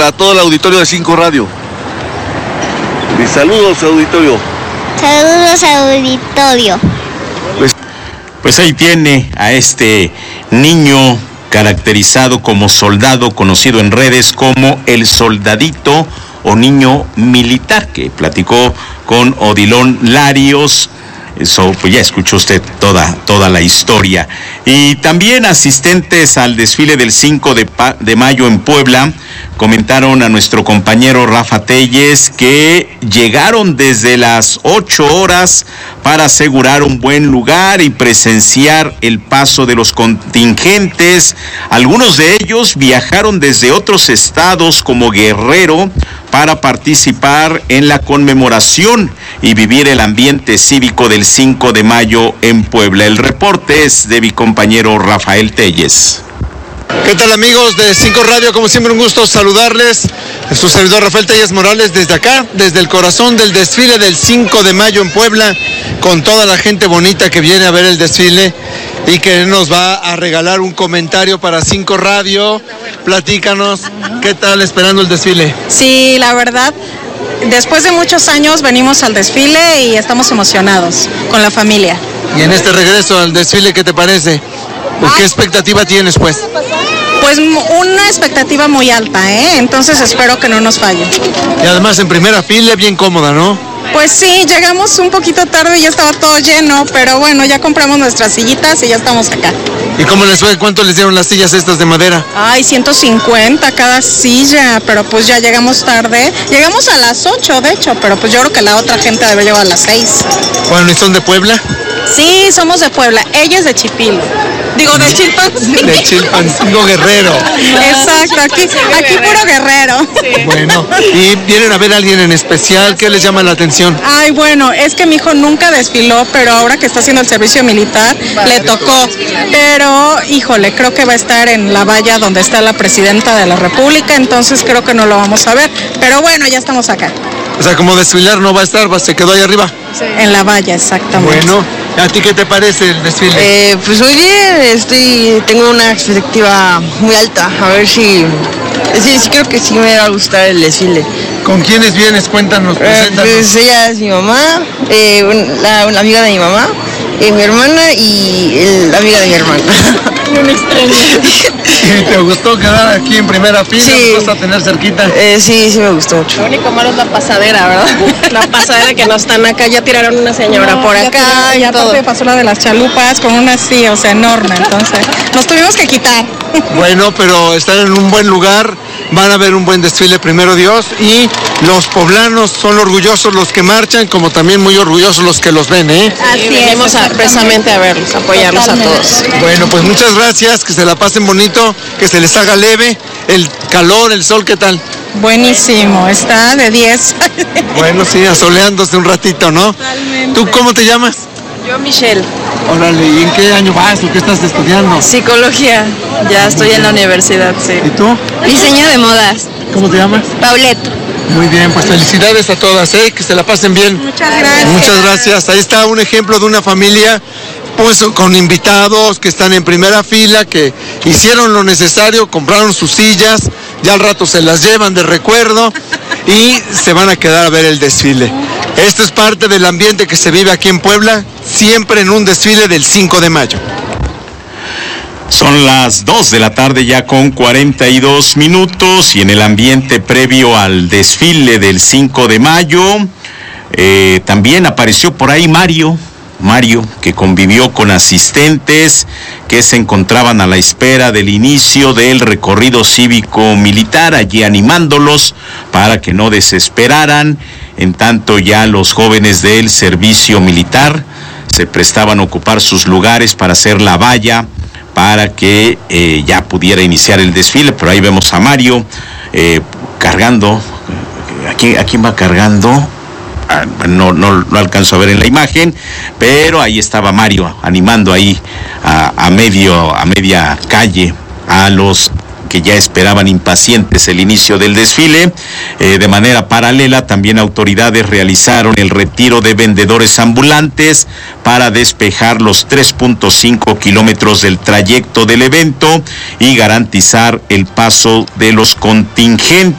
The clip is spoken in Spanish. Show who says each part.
Speaker 1: para todo el auditorio de 5 Radio. Mis saludos, auditorio.
Speaker 2: Saludos, auditorio.
Speaker 3: Pues ahí tiene a este niño caracterizado como soldado, conocido en redes como el soldadito o niño militar, que platicó con Odilon Larios. Eso, pues ya escuchó usted toda la historia. Y también asistentes al desfile del 5 de mayo en Puebla comentaron a nuestro compañero Rafa Telles que llegaron desde las 8 horas para asegurar un buen lugar y presenciar el paso de los contingentes. Algunos de ellos viajaron desde otros estados como Guerrero para participar en la conmemoración y vivir el ambiente cívico del 5 de mayo en Puebla. El reporte es de mi compañero Rafael Telles.
Speaker 4: ¿Qué tal, amigos de 5 Radio? Como siempre, un gusto saludarles. Su servidor Rafael Telles Morales desde acá, desde el corazón del desfile del 5 de mayo en Puebla, con toda la gente bonita que viene a ver el desfile y que nos va a regalar un comentario para 5 Radio. Platícanos, ¿qué tal esperando el desfile?
Speaker 5: Sí, la verdad, después de muchos años venimos al desfile y estamos emocionados con la familia.
Speaker 4: Y en este regreso al desfile, ¿qué te parece? ¿Qué expectativa tienes, pues?
Speaker 5: Pues una expectativa muy alta, entonces espero que no nos falle.
Speaker 4: Y además en primera fila, bien cómoda, ¿no?
Speaker 5: Pues sí, llegamos un poquito tarde y ya estaba todo lleno, pero bueno, ya compramos nuestras sillitas y ya estamos acá.
Speaker 4: ¿Y cómo les fue? ¿Cuánto les dieron las sillas estas de madera?
Speaker 5: Ay, 150 cada silla, pero pues ya llegamos tarde. Llegamos a las 8, de hecho, pero pues yo creo que la otra gente debe llegar a las 6.
Speaker 4: Bueno, ¿y son de Puebla?
Speaker 5: Sí, somos de Puebla. Ella es de Chipilo. Digo, de Chilpancingo.
Speaker 4: De Chilpancingo, Guerrero.
Speaker 5: Exacto, aquí puro Guerrero.
Speaker 4: Sí. Bueno, ¿y vienen a ver a alguien en especial? ¿Qué les llama la atención?
Speaker 5: Ay, bueno, es que mi hijo nunca desfiló, pero ahora que está haciendo el servicio militar, le tocó. Pero, híjole, creo que va a estar en la valla donde está la presidenta de la República, entonces creo que no lo vamos a ver. Pero bueno, ya estamos acá.
Speaker 4: O sea, como desfilar no va a estar, se quedó ahí arriba.
Speaker 5: Sí. En la valla, exactamente.
Speaker 4: Bueno, ¿a ti qué te parece el desfile?
Speaker 6: Pues muy bien, tengo una expectativa muy alta, a ver si creo que sí me va a gustar el desfile.
Speaker 4: ¿Con quiénes vienes? Cuéntanos, preséntanos.
Speaker 6: Pues ella es mi mamá, una amiga de mi mamá, mi hermana y la amiga de mi hermana.
Speaker 5: Una extraña.
Speaker 4: ¿Y te gustó quedar aquí en primera fila?
Speaker 6: Sí.
Speaker 4: ¿Vas a tener cerquita?
Speaker 6: Sí me gustó mucho.
Speaker 5: Lo único malo es la pasadera, ¿verdad? La pasadera que no están acá, ya tiraron una señora por acá. Ya todo. Pasó la de las chalupas con una así, o sea, enorme, entonces nos tuvimos que quitar.
Speaker 4: Bueno, pero están en un buen lugar, van a ver un buen desfile, primero Dios, y los poblanos son orgullosos los que marchan, como también muy orgullosos los que los ven,
Speaker 5: Así venimos precisamente a verlos, apoyarlos a todos.
Speaker 4: Bueno, pues muchas gracias, que se la pasen bonito, que se les haga leve, el calor, el sol, ¿qué tal?
Speaker 5: Buenísimo, está de 10.
Speaker 4: Bueno, sí, asoleándose un ratito, ¿no?
Speaker 5: Totalmente.
Speaker 4: ¿Tú cómo te llamas?
Speaker 6: Yo, Michelle.
Speaker 4: Órale, ¿y en qué año vas o qué estás estudiando?
Speaker 6: Psicología, ya estoy en la universidad, sí.
Speaker 4: ¿Y tú?
Speaker 6: Diseño de modas.
Speaker 4: ¿Cómo te llamas?
Speaker 6: Paulette.
Speaker 4: Muy bien, pues felicidades a todas, que se la pasen bien.
Speaker 5: Muchas gracias.
Speaker 4: Muchas gracias. Ahí está un ejemplo de una familia, pues con invitados que están en primera fila, que hicieron lo necesario, compraron sus sillas, ya al rato se las llevan de recuerdo y se van a quedar a ver el desfile. Esto es parte del ambiente que se vive aquí en Puebla, siempre en un desfile del 5 de mayo.
Speaker 3: Son las 2 de la tarde ya con 42 minutos y en el ambiente previo al desfile del 5 de mayo también apareció por ahí Mario, que convivió con asistentes que se encontraban a la espera del inicio del recorrido cívico-militar, allí animándolos para que no desesperaran, en tanto ya los jóvenes del servicio militar se prestaban a ocupar sus lugares para hacer la valla, para que ya pudiera iniciar el desfile. Pero ahí vemos a Mario cargando. ¿A quién va cargando? No alcanzo a ver en la imagen, pero ahí estaba Mario animando ahí a media calle a los que ya esperaban impacientes el inicio del desfile. De manera paralela, también autoridades realizaron el retiro de vendedores ambulantes para despejar los 3.5 kilómetros del trayecto del evento y garantizar el paso de los contingentes.